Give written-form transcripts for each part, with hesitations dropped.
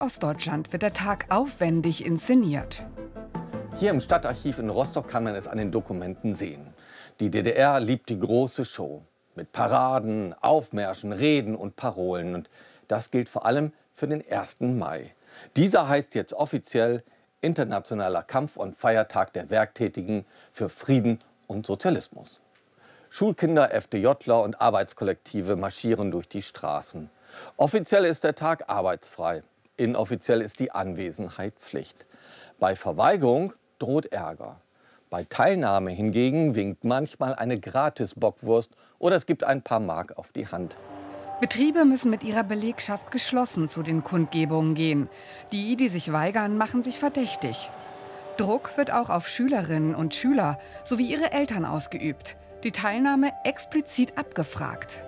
Ostdeutschland wird der Tag aufwendig inszeniert. Hier im Stadtarchiv in Rostock kann man es an den Dokumenten sehen. Die DDR liebt die große Show. Mit Paraden, Aufmärschen, Reden und Parolen. Und das gilt vor allem für den 1. Mai. Dieser heißt jetzt offiziell Internationaler Kampf- und Feiertag der Werktätigen für Frieden und Sozialismus. Schulkinder, FDJler und Arbeitskollektive marschieren durch die Straßen. Offiziell ist der Tag arbeitsfrei. Inoffiziell ist die Anwesenheit Pflicht. Bei Verweigerung droht Ärger. Bei Teilnahme hingegen winkt manchmal eine Gratis-Bockwurst oder es gibt ein paar Mark auf die Hand. Betriebe müssen mit ihrer Belegschaft geschlossen zu den Kundgebungen gehen. Die sich weigern, machen sich verdächtig. Druck wird auch auf Schülerinnen und Schüler sowie ihre Eltern ausgeübt. Die Teilnahme explizit abgefragt.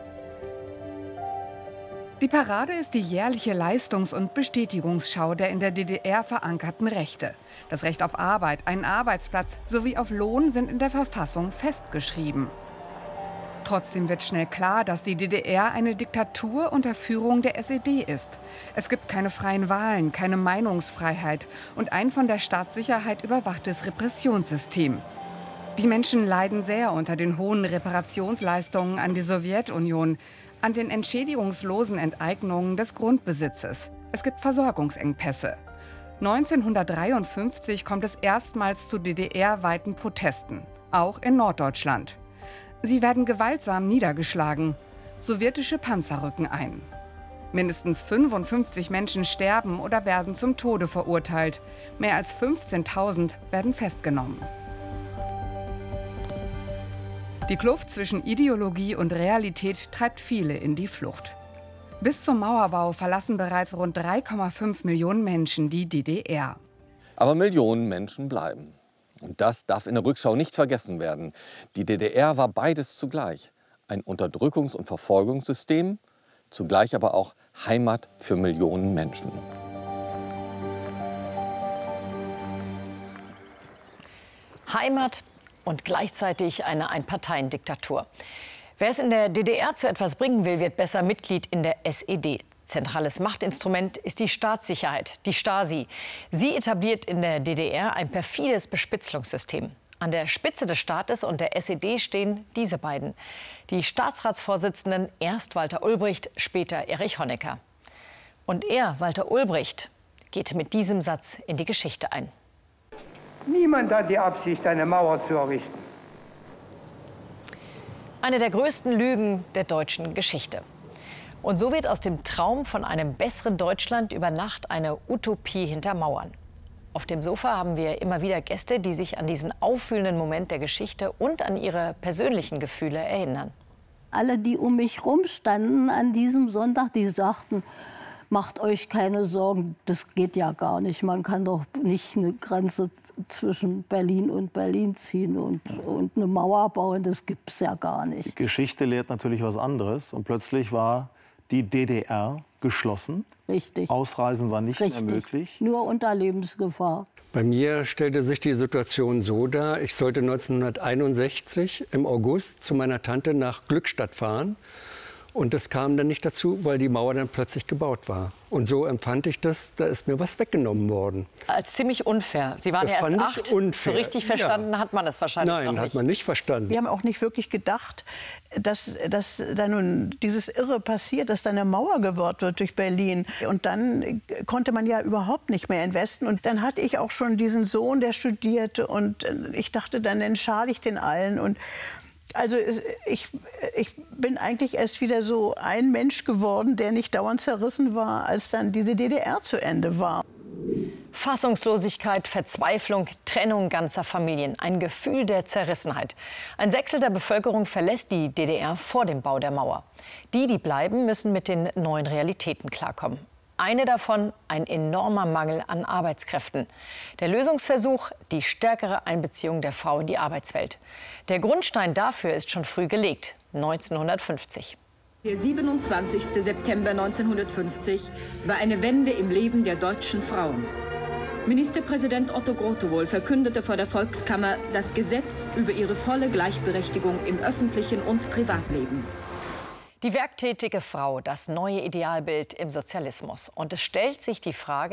Die Parade ist die jährliche Leistungs- und Bestätigungsschau der in der DDR verankerten Rechte. Das Recht auf Arbeit, einen Arbeitsplatz sowie auf Lohn sind in der Verfassung festgeschrieben. Trotzdem wird schnell klar, dass die DDR eine Diktatur unter Führung der SED ist. Es gibt keine freien Wahlen, keine Meinungsfreiheit und ein von der Staatssicherheit überwachtes Repressionssystem. Die Menschen leiden sehr unter den hohen Reparationsleistungen an die Sowjetunion, an den entschädigungslosen Enteignungen des Grundbesitzes. Es gibt Versorgungsengpässe. 1953 kommt es erstmals zu DDR-weiten Protesten, auch in Norddeutschland. Sie werden gewaltsam niedergeschlagen. Sowjetische Panzer rücken ein. Mindestens 55 Menschen sterben oder werden zum Tode verurteilt. Mehr als 15.000 werden festgenommen. Die Kluft zwischen Ideologie und Realität treibt viele in die Flucht. Bis zum Mauerbau verlassen bereits rund 3,5 Millionen Menschen die DDR. Aber Millionen Menschen bleiben. Und das darf in der Rückschau nicht vergessen werden. Die DDR war beides zugleich. Ein Unterdrückungs- und Verfolgungssystem, zugleich aber auch Heimat für Millionen Menschen. Heimat und gleichzeitig eine Einparteiendiktatur. Wer es in der DDR zu etwas bringen will, wird besser Mitglied in der SED. Zentrales Machtinstrument ist die Staatssicherheit, die Stasi. Sie etabliert in der DDR ein perfides Bespitzelungssystem. An der Spitze des Staates und der SED stehen diese beiden. Die Staatsratsvorsitzenden, erst Walter Ulbricht, später Erich Honecker. Und er, Walter Ulbricht, geht mit diesem Satz in die Geschichte ein. Niemand hat die Absicht, eine Mauer zu errichten. Eine der größten Lügen der deutschen Geschichte. Und so wird aus dem Traum von einem besseren Deutschland über Nacht eine Utopie hinter Mauern. Auf dem Sofa haben wir immer wieder Gäste, die sich an diesen aufwühlenden Moment der Geschichte und an ihre persönlichen Gefühle erinnern. Alle, die um mich rumstanden an diesem Sonntag, die sagten, macht euch keine Sorgen, das geht ja gar nicht. Man kann doch nicht eine Grenze zwischen Berlin und Berlin ziehen und eine Mauer bauen, das gibt's ja gar nicht. Die Geschichte lehrt natürlich was anderes und plötzlich war die DDR geschlossen. Richtig. Ausreisen war nicht mehr möglich. Nur unter Lebensgefahr. Bei mir stellte sich die Situation so dar, ich sollte 1961 im August zu meiner Tante nach Glückstadt fahren. Und das kam dann nicht dazu, weil die Mauer dann plötzlich gebaut war. Und so empfand ich das, da ist mir was weggenommen worden. Als ziemlich unfair. Sie waren das ja erst 8. Unfair. So richtig verstanden hat man das wahrscheinlich noch nicht. Nein, hat man nicht verstanden. Wir haben auch nicht wirklich gedacht, dass da nun dieses Irre passiert, dass da eine Mauer geworden wird durch Berlin. Und dann konnte man ja überhaupt nicht mehr investen. Und dann hatte ich auch schon diesen Sohn, der studierte. Und ich dachte, dann entschade ich den allen. Und also ich bin eigentlich erst wieder so ein Mensch geworden, der nicht dauernd zerrissen war, als dann diese DDR zu Ende war. Fassungslosigkeit, Verzweiflung, Trennung ganzer Familien, ein Gefühl der Zerrissenheit. Ein Sechstel der Bevölkerung verlässt die DDR vor dem Bau der Mauer. Die bleiben, müssen mit den neuen Realitäten klarkommen. Eine davon, ein enormer Mangel an Arbeitskräften. Der Lösungsversuch, die stärkere Einbeziehung der Frau in die Arbeitswelt. Der Grundstein dafür ist schon früh gelegt, 1950. Der 27. September 1950 war eine Wende im Leben der deutschen Frauen. Ministerpräsident Otto Grotewohl verkündete vor der Volkskammer das Gesetz über ihre volle Gleichberechtigung im öffentlichen und Privatleben. Die werktätige Frau, das neue Idealbild im Sozialismus. Und es stellt sich die Frage,